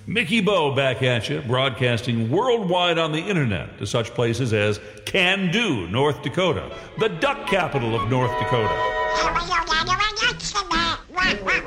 Mickey Bo back at you, broadcasting worldwide on the internet to such places as Can-Do, North Dakota, the duck capital of North Dakota.